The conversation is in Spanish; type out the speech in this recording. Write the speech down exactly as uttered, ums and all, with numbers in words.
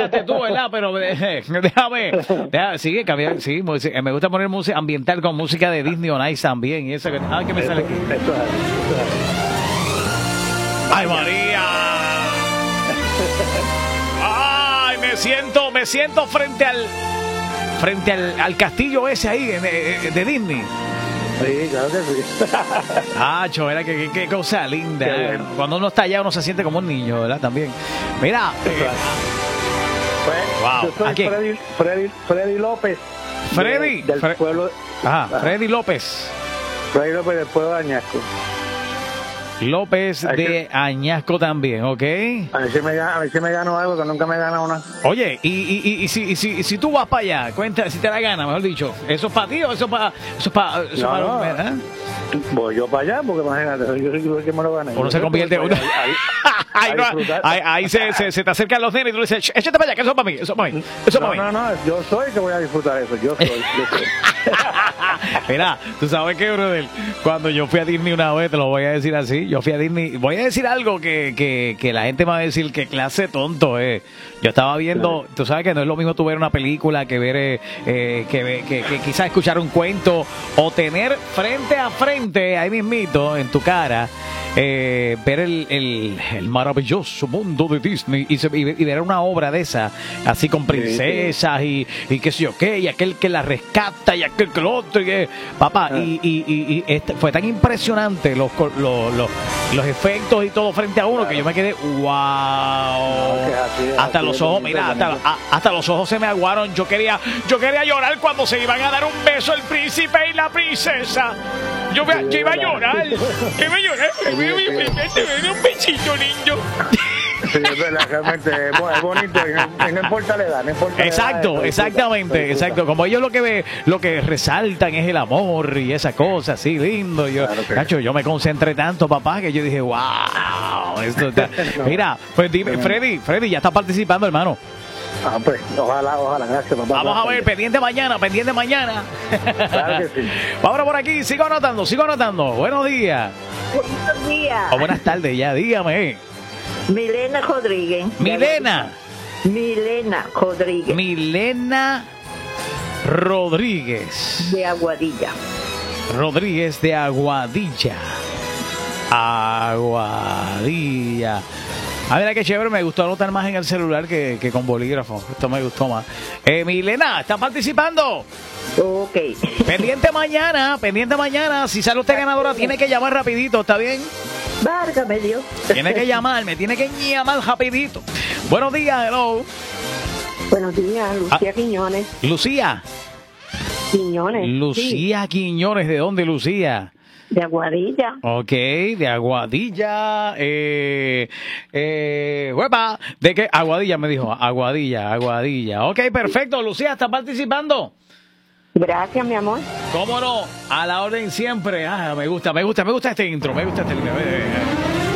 empezaste tú, ¿verdad? Pero eh, déjame, déjame, sigue, cambia, sí, música- me gusta poner música ambiental con música de Disney on Ice también. Y eso que, ah, ¿qué me sale aquí? Eso es así, eso es así. ¡Ay, María! ¡Ay, me siento, me siento frente al, frente al, al castillo ese ahí de, de, de Disney! Sí, claro que sí. Ah, chovera, qué, qué, qué cosa linda. Qué ¿eh? bueno. Cuando uno está allá uno se siente como un niño, ¿verdad? También. Mira, eh, Pues, Wow. yo soy ¿A quién? Freddy, Freddy, Freddy López. Freddy. de- del Fre- pueblo. ah, Ah. Freddy López. Freddy López del pueblo de Añasco. López Hay de que- Añasco también, ¿ok? A ver si me gano, a ver si me gano algo que nunca me gana una. Oye, y, y, y, y si, y, si, y si tú vas para allá, cuenta, si te la gana, mejor dicho, ¿eso es para ti o eso es para... Eso es para, eso es No, para no. ¿verdad? Voy yo para allá, porque imagínate, yo soy el que me lo gane. Uno se convierte... Voy Uno... a- a- ahí a no, disfrutar. ahí, ahí se, se, se te acercan los nenes y tú le dices, échate para allá, que eso es para mí, eso es para mí, eso es No, para mí. no, no, yo soy el que voy a disfrutar eso, yo soy. Yo soy. Mira, tú sabes que, brother, cuando yo fui a Disney una vez, te lo voy a decir así, yo fui a Disney, voy a decir algo que, que, que la gente me va a decir que clase tonto es. Yo estaba viendo, tú sabes que no es lo mismo tú ver una película que ver, eh, eh, que, ve- que, que quizás escuchar un cuento o tener frente a frente, ahí mismito, en tu cara, eh, ver el, el, el maravilloso mundo de Disney y, se- y ver y ver una obra de esa, así con princesas y, y qué sé yo qué, y aquel que la rescata y aquel que lo otro, y que, papá, y, y, y, y este, fue tan impresionante los, co- los, los, los efectos y todo frente a uno que yo me quedé, wow, que así es, hasta así los es, ojos, bonito, mira, hasta, bonito. a- hasta los ojos se me aguaron, yo quería, yo quería llorar cuando se iban a dar un beso el príncipe y la princesa. Yo, me- yo iba a llorar, yo iba a llorar, me iba a dar un besito, niño. Sí, es verdad, realmente es bo- es bonito y no, y no importa la edad, no importa la edad, Exacto, se disfruta, exactamente, se disfruta. exacto. Como ellos lo que ve, lo que resaltan es el amor y esa cosa así lindo. Yo, Claro que- Nacho, yo me concentré tanto, papá, que yo dije, wow, esto está... Mira, pues dime, Freddy, Freddy, ya está participando, hermano. Ah, pues, ojalá, ojalá, gracias, papá. Vamos a ver, Gracias. pendiente mañana, pendiente mañana. Claro que sí. Ahora por aquí, sigo anotando, sigo anotando. Buenos días. Buenos días. O buenas tardes, ya, dígame. Milena Rodríguez. Milena, Milena Rodríguez. Milena Rodríguez. de Aguadilla. Rodríguez de Aguadilla. Aguadilla. Ah, mira qué chévere, me gustó anotar más en el celular que, que con bolígrafo. Esto me gustó más. Eh, Milena, ¿está participando? Ok. Pendiente mañana, pendiente mañana. Si sale usted ganadora, tiene que llamar rapidito, ¿está bien? Válgame Dios. Tiene que llamar, me tiene que llamar rapidito. Buenos días, hello. Buenos días, Lucía Ah. Quiñones. Lucía. Quiñones. sí, Lucía Quiñones, ¿de dónde, Lucía? de Aguadilla. Ok, de Aguadilla. Eh, eh, huepa, ¿de qué? Aguadilla me dijo. Aguadilla, Aguadilla. Ok, perfecto. Lucía, ¿está participando? Gracias, mi amor. ¿Cómo no? A la orden siempre. Ah, me gusta, me gusta, me gusta este intro. Me gusta este intro. Eh, eh, eh.